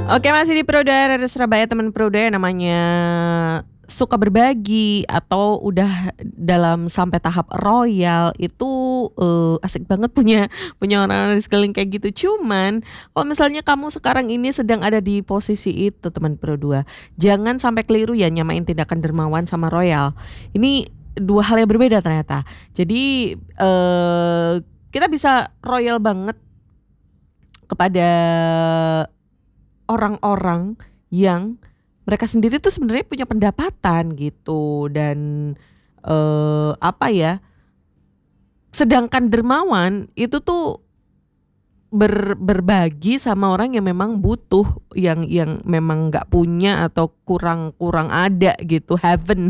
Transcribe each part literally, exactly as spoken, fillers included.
Oke, masih di Pro Dua R R Surabaya, teman Pro Dua yang namanya suka berbagi atau udah dalam sampai tahap royal itu uh, asik banget punya punya orang-orang di sekeliling kayak gitu. Cuman kalau misalnya kamu sekarang ini sedang ada di posisi itu, teman Pro Dua, jangan sampai keliru ya nyamain tindakan dermawan sama royal. Ini dua hal yang berbeda ternyata. Jadi uh, kita bisa royal banget kepada orang-orang yang mereka sendiri tuh sebenarnya punya pendapatan gitu dan eh, apa ya? Sedangkan dermawan itu tuh ber, berbagi sama orang yang memang butuh, yang yang memang nggak punya atau kurang-kurang ada gitu, heaven.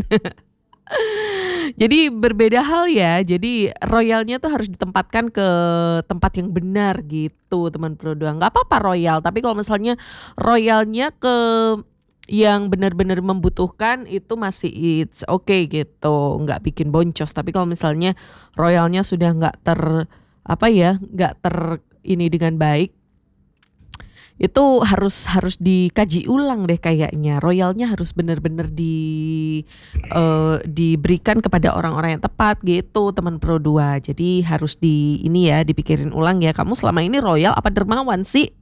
Jadi berbeda hal ya. Jadi royalnya tuh harus ditempatkan ke tempat yang benar gitu, teman Pro Dua. Nggak apa-apa royal, tapi kalau misalnya royalnya ke yang benar-benar membutuhkan itu masih it's okay gitu, nggak bikin boncos. Tapi kalau misalnya royalnya sudah nggak ter apa ya, nggak ter ini dengan baik, itu harus harus dikaji ulang deh kayaknya. Royalnya harus benar-benar di uh, diberikan kepada orang-orang yang tepat gitu, teman Pro Dua. Jadi harus di ini ya, dipikirin ulang ya. Kamu selama ini royal apa dermawan sih?